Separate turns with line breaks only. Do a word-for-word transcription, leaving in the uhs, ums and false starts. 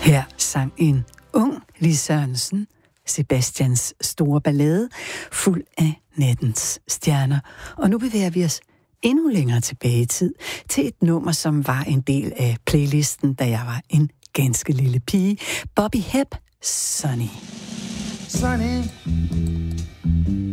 Her sang en ung Lis Sørensen, Sebastians store ballade, fuld af nattens stjerner. Og nu bevæger vi os endnu længere tilbage i tid, til et nummer, som var en del af playlisten, da jeg var en ganske lille pige. Bobby Hebb, Sunny.
Sunny,